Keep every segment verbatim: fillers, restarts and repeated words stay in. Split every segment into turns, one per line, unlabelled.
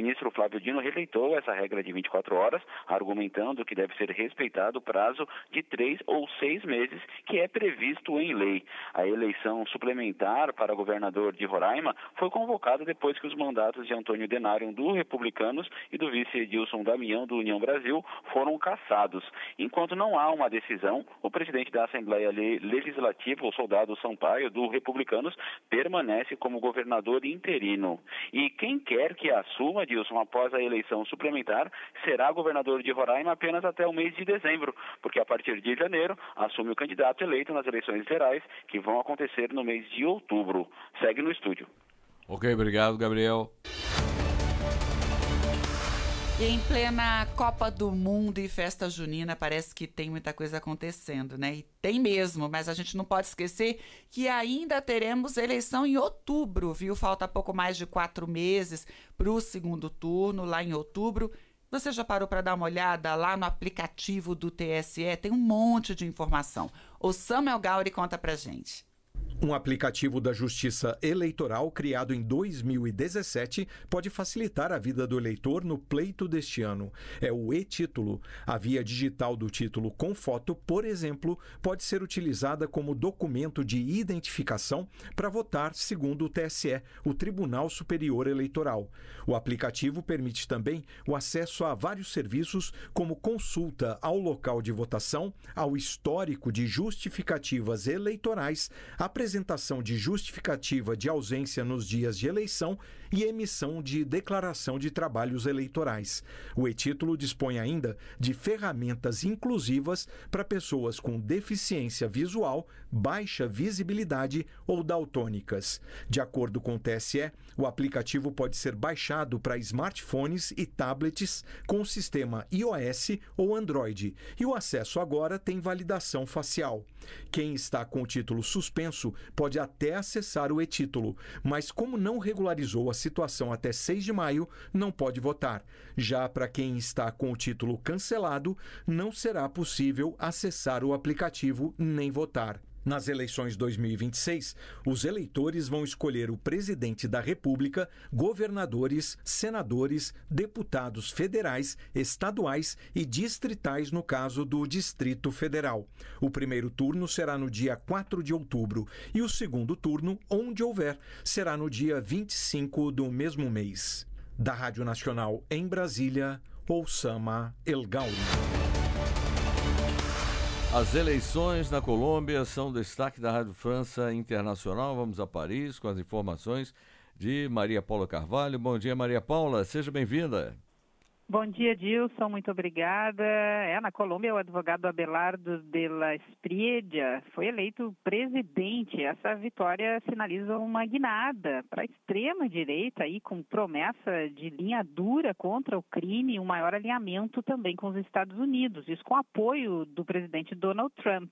ministro Flávio Dino rejeitou essa regra de vinte e quatro horas, argumentando que deve ser respeitado o prazo de três ou seis meses, que é previsto em lei. A eleição suplementar para governador de Roraima foi convocada depois que os mandatos de Antônio Denário, do Republicanos, e do vice Edilson Damião, do União Brasil, foram cassados. Enquanto não há uma decisão, o presidente da Assembleia Legislativa, o soldado Sampaio, do Republicanos, permanece como governador interino. E quem quer que assuma, Dilson, após a eleição suplementar, será governador de Roraima apenas até o mês de dezembro, porque a partir de janeiro assume o candidato eleito nas eleições gerais, que vão acontecer no mês de outubro. Segue no estúdio.
Ok, obrigado, Gabriel.
E em plena Copa do Mundo e festa junina, parece que tem muita coisa acontecendo, né? E tem mesmo, mas a gente não pode esquecer que ainda teremos eleição em outubro, viu? Falta pouco mais de quatro meses para o segundo turno, lá em outubro. Você já parou para dar uma olhada lá no aplicativo do T S E? Tem um monte de informação. O Samuel Gauri conta pra gente.
Um aplicativo da Justiça Eleitoral criado em dois mil e dezessete pode facilitar a vida do eleitor no pleito deste ano. É o e-título. A via digital do título com foto, por exemplo, pode ser utilizada como documento de identificação para votar segundo o T S E, o Tribunal Superior Eleitoral. O aplicativo permite também o acesso a vários serviços, como consulta ao local de votação, ao histórico de justificativas eleitorais, apresentação de justificativa de ausência nos dias de eleição e emissão de declaração de trabalhos eleitorais. O e-título dispõe ainda de ferramentas inclusivas para pessoas com deficiência visual, baixa visibilidade ou daltônicas. De acordo com o T S E, o aplicativo pode ser baixado para smartphones e tablets com o sistema iOS ou Android, e o acesso agora tem validação facial. Quem está com o título suspenso pode até acessar o e-título, mas como não regularizou a situação até seis de maio, não pode votar. Já para quem está com o título cancelado, não será possível acessar o aplicativo nem votar. Nas eleições dois mil e vinte e seis, os eleitores vão escolher o presidente da República, governadores, senadores, deputados federais, estaduais e distritais no caso do Distrito Federal. O primeiro turno será no dia quatro de outubro e o segundo turno, onde houver, será no dia vinte e cinco do mesmo mês. Da Rádio Nacional em Brasília, Oussama El Gauri.
As eleições na Colômbia são destaque da Rádio França Internacional. Vamos a Paris com as informações de Maria Paula Carvalho. Bom dia, Maria Paula. Seja bem-vinda.
Bom dia, Dilson. Muito obrigada. É, na Colômbia, o advogado Abelardo de la Espriella foi eleito presidente. Essa vitória sinaliza uma guinada para a extrema-direita, aí, com promessa de linha dura contra o crime e um maior alinhamento também com os Estados Unidos. Isso com apoio do presidente Donald Trump.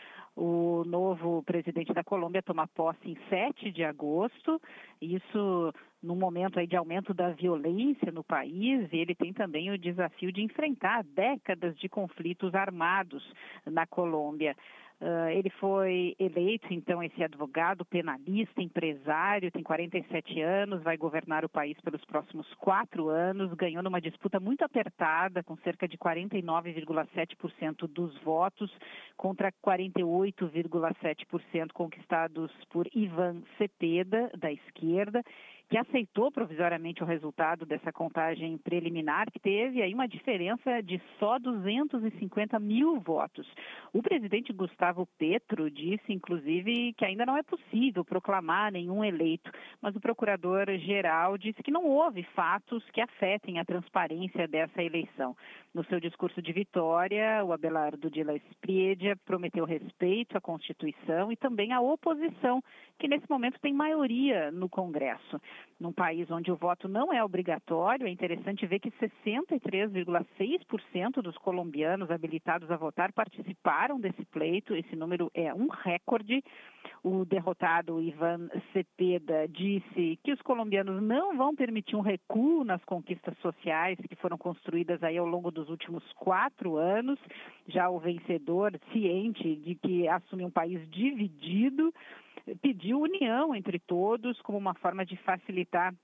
O novo presidente da Colômbia toma posse em sete de agosto, isso no momento aí de aumento da violência no país, e ele tem também o desafio de enfrentar décadas de conflitos armados na Colômbia. Uh, ele foi eleito, então, esse advogado penalista, empresário, tem quarenta e sete anos, vai governar o país pelos próximos quatro anos, ganhou numa disputa muito apertada, com cerca de quarenta e nove vírgula sete por cento dos votos, contra quarenta e oito vírgula sete por cento conquistados por Ivan Cepeda, da esquerda, que aceitou provisoriamente o resultado dessa contagem preliminar, que teve aí uma diferença de só duzentos e cinquenta mil votos. O presidente Gustavo Petro disse, inclusive, que ainda não é possível proclamar nenhum eleito, mas o procurador-geral disse que não houve fatos que afetem a transparência dessa eleição. No seu discurso de vitória, o Abelardo de la Espriella prometeu respeito à Constituição e também à oposição, que nesse momento tem maioria no Congresso. Num país onde o voto não é obrigatório, é interessante ver que sessenta e três vírgula seis por cento dos colombianos habilitados a votar participaram desse pleito. Esse número é um recorde. O derrotado Ivan Cepeda disse que os colombianos não vão permitir um recuo nas conquistas sociais que foram construídas aí ao longo dos últimos quatro anos. Já o vencedor, ciente de que assume um país dividido, pediu união entre todos como uma forma de facilitar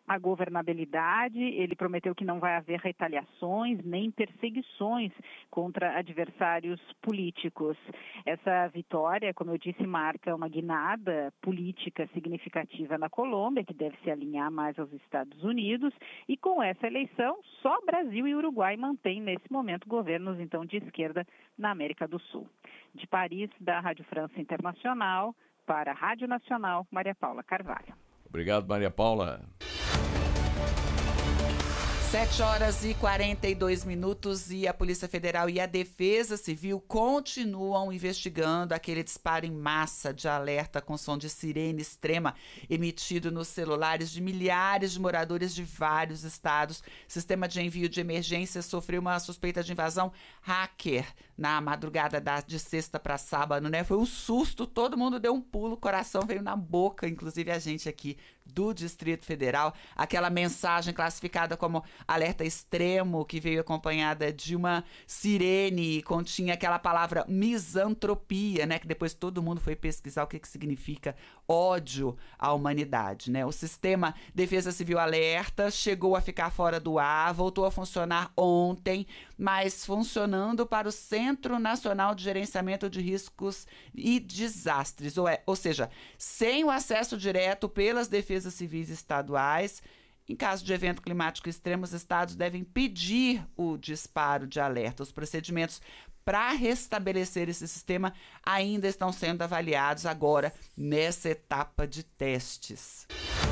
a governabilidade, ele prometeu que não vai haver retaliações nem perseguições contra adversários políticos. Essa vitória, como eu disse, marca uma guinada política significativa na Colômbia, que deve se alinhar mais aos Estados Unidos, e com essa eleição, só Brasil e Uruguai mantêm, nesse momento, governos, então, de esquerda na América do Sul. De Paris, da Rádio França Internacional, para a Rádio Nacional, Maria Paula Carvalho.
Obrigado, Maria Paula.
sete horas e quarenta e dois minutos e a Polícia Federal e a Defesa Civil continuam investigando aquele disparo em massa de alerta com som de sirene extrema emitido nos celulares de milhares de moradores de vários estados. O sistema de envio de emergência sofreu uma suspeita de invasão hacker na madrugada da, de sexta para sábado, né? Foi um susto, todo mundo deu um pulo, o coração veio na boca, inclusive a gente aqui do Distrito Federal. Aquela mensagem classificada como alerta extremo, que veio acompanhada de uma sirene e continha aquela palavra misantropia, né? Que depois todo mundo foi pesquisar o que, que significa ódio à humanidade, né? O sistema Defesa Civil Alerta chegou a ficar fora do ar, voltou a funcionar ontem, mas funcionando para o Centro Nacional de Gerenciamento de Riscos e Desastres, ou, é, ou seja, sem o acesso direto pelas defesas civis estaduais. Em caso de evento climático extremo, os estados devem pedir o disparo de alerta. Os procedimentos para restabelecer esse sistema ainda estão sendo avaliados agora nessa etapa de testes.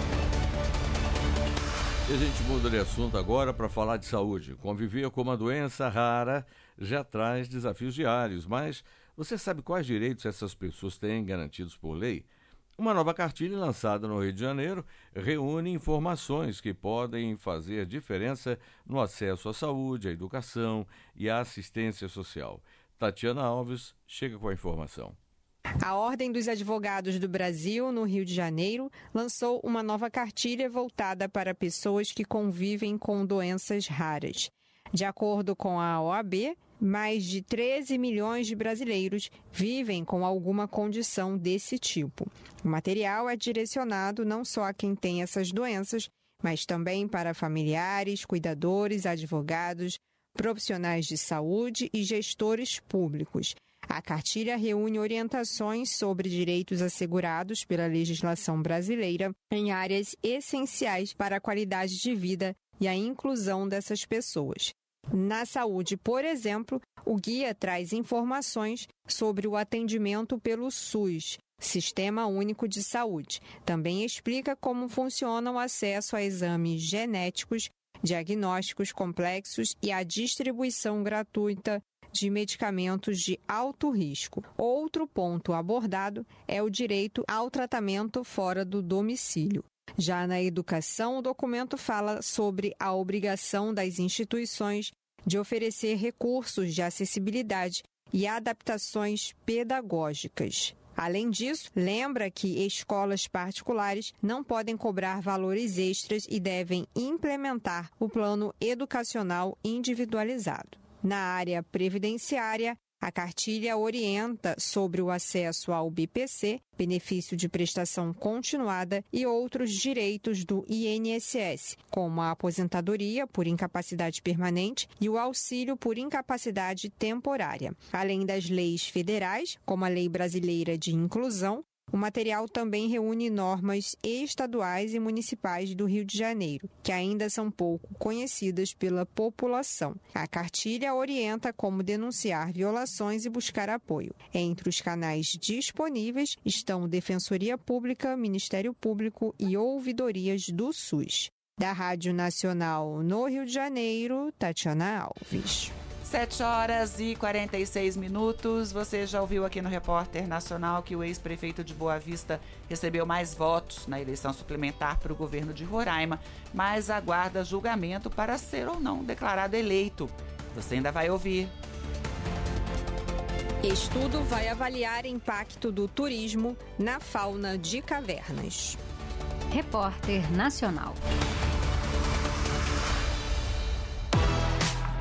E a gente muda de assunto agora para falar de saúde. Conviver com uma doença rara já traz desafios diários, mas você sabe quais direitos essas pessoas têm garantidos por lei? Uma nova cartilha lançada no Rio de Janeiro reúne informações que podem fazer diferença no acesso à saúde, à educação e à assistência social. Tatiana Alves chega com a informação.
A Ordem dos Advogados do Brasil, no Rio de Janeiro, lançou uma nova cartilha voltada para pessoas que convivem com doenças raras. De acordo com a O A B, mais de treze milhões de brasileiros vivem com alguma condição desse tipo. O material é direcionado não só a quem tem essas doenças, mas também para familiares, cuidadores, advogados, profissionais de saúde e gestores públicos. A cartilha reúne orientações sobre direitos assegurados pela legislação brasileira em áreas essenciais para a qualidade de vida e a inclusão dessas pessoas. Na saúde, por exemplo, o guia traz informações sobre o atendimento pelo SUS, Sistema Único de Saúde. Também explica como funciona o acesso a exames genéticos, diagnósticos complexos e a distribuição gratuita de medicamentos de alto risco. Outro ponto abordado é o direito ao tratamento fora do domicílio. Já na educação, o documento fala sobre a obrigação das instituições de oferecer recursos de acessibilidade e adaptações pedagógicas. Além disso, lembra que escolas particulares não podem cobrar valores extras e devem implementar o plano educacional individualizado. Na área previdenciária, a cartilha orienta sobre o acesso ao B P C, benefício de prestação continuada, e outros direitos do I N S S, como a aposentadoria por incapacidade permanente e o auxílio por incapacidade temporária. Além das leis federais, como a Lei Brasileira de Inclusão, o material também reúne normas estaduais e municipais do Rio de Janeiro, que ainda são pouco conhecidas pela população. A cartilha orienta como denunciar violações e buscar apoio. Entre os canais disponíveis estão Defensoria Pública, Ministério Público e ouvidorias do SUS. Da Rádio Nacional no Rio de Janeiro, Tatiana Alves.
sete horas e quarenta e seis minutos. Você já ouviu aqui no Repórter Nacional que o ex-prefeito de Boa Vista recebeu mais votos na eleição suplementar para o governo de Roraima, mas aguarda julgamento para ser ou não declarado eleito. Você ainda vai ouvir.
Estudo vai avaliar impacto do turismo na fauna de cavernas.
Repórter Nacional.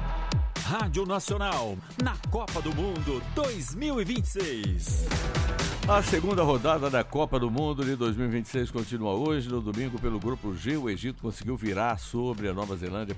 Rádio Nacional, na Copa do Mundo dois mil e vinte e seis.
A segunda rodada da Copa do Mundo de dois mil e vinte e seis continua hoje. No domingo, pelo Grupo G, o Egito conseguiu virar sobre a Nova Zelândia